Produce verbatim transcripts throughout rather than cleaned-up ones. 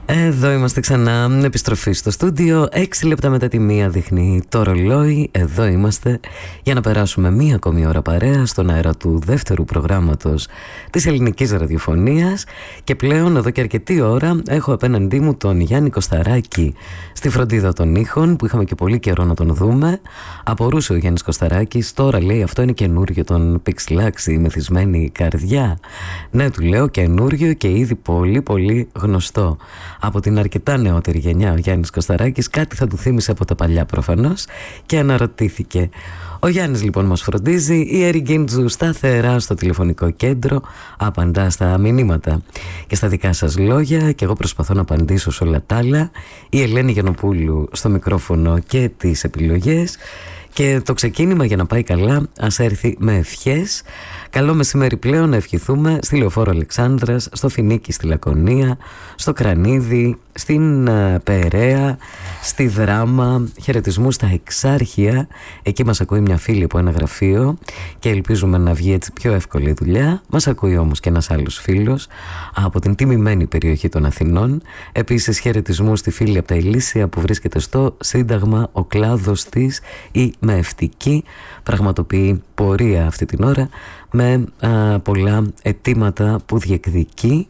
Εδώ είμαστε ξανά, επιστροφή στο στούντιο. Έξι λεπτά μετά τη μία δείχνει το ρολόι. Εδώ είμαστε για να περάσουμε μία ακόμη ώρα παρέα στον αέρα του δεύτερου προγράμματος της ελληνικής ραδιοφωνίας. Και πλέον εδώ και αρκετή ώρα έχω απέναντί μου τον Γιάννη Κωσταράκη στη φροντίδα των ήχων, που είχαμε και πολύ καιρό να τον δούμε. Απορούσε ο Γιάννης Κωσταράκης, τώρα λέει αυτό είναι καινούριο, τον πιξλάξει η μεθυσμένη καρδιά. Ναι, του λέω, καινούριο και ήδη πολύ πολύ γνωστό. Από την αρκετά νεότερη γενιά ο Γιάννης Κωσταράκης κάτι θα του θύμισε από τα παλιά προφανώς και αναρωτήθηκε. Ο Γιάννης λοιπόν μας φροντίζει, η Έρη Γκίντζου σταθερά στο τηλεφωνικό κέντρο απαντά στα μηνύματα και στα δικά σας λόγια, και εγώ προσπαθώ να απαντήσω σε όλα τα άλλα. Η Ελένη Γιαννοπούλου στο μικρόφωνο και τις επιλογές. Και το ξεκίνημα, για να πάει καλά, ας έρθει με ευχές. Καλό μεσημέρι πλέον να ευχηθούμε στη Λεωφόρο Αλεξάνδρας, στο Φινίκι στη Λακωνία, στο Κρανίδι, στην uh, Περαία, στη Δράμα. Χαιρετισμούς στα Εξάρχεια. Εκεί μας ακούει μια φίλη από ένα γραφείο και ελπίζουμε να βγει έτσι πιο εύκολη δουλειά. Μας ακούει όμως και ένας άλλος φίλος από την τιμημένη περιοχή των Αθηνών. Επίσης χαιρετισμούς στη φίλη από τα Ηλίσια που βρίσκεται στο Σύνταγμα. Ο κλάδος της, η Μεευτική, πραγματοποιεί πορεία αυτή την ώρα με α, πολλά αιτήματα που διεκδικεί.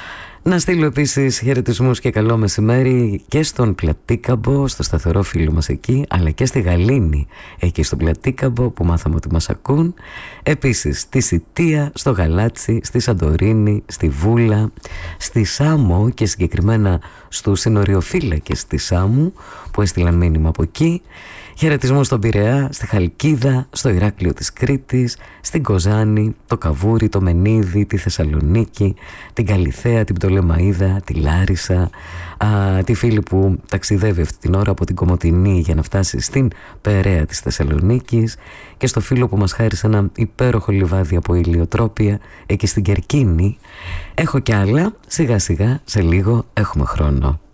Να στείλω επίσης χαιρετισμούς και καλό μεσημέρι και στον Πλατίκαμπο, στο σταθερό φίλο μας εκεί, αλλά και στη Γαλήνη, εκεί στον Πλατίκαμπο που μάθαμε ότι μας ακούν. Επίσης στη Σιτία, στο Γαλάτσι, στη Σαντορίνη, στη Βούλα, στη Σάμο και συγκεκριμένα στους συνοριοφύλακες της Σάμου που έστειλαν μήνυμα από εκεί. Χαιρετισμούς στον Πειραιά, στη Χαλκίδα, στο Ηράκλειο της Κρήτης, στην Κοζάνη, το Καβούρι, το Μενίδη, τη Θεσσαλονίκη, την Καλιθέα, την Πτολεμαΐδα, τη Λάρισα, α, τη φίλη που ταξιδεύει αυτή την ώρα από την Κομοτηνή για να φτάσει στην Περαία της Θεσσαλονίκης, και στο φίλο που μας χάρισε ένα υπέροχο λιβάδι από ηλιοτρόπια εκεί στην Κερκίνη. Έχω κι άλλα, σιγά σιγά, σε λίγο έχουμε χρόνο.